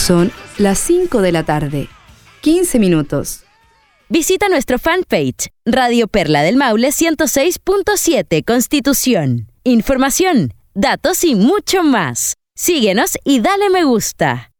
Son las 5 de la tarde, 15 minutos. Visita nuestro fanpage, Radio Perla del Maule 106.7 Constitución. Información, datos y mucho más. Síguenos y dale me gusta.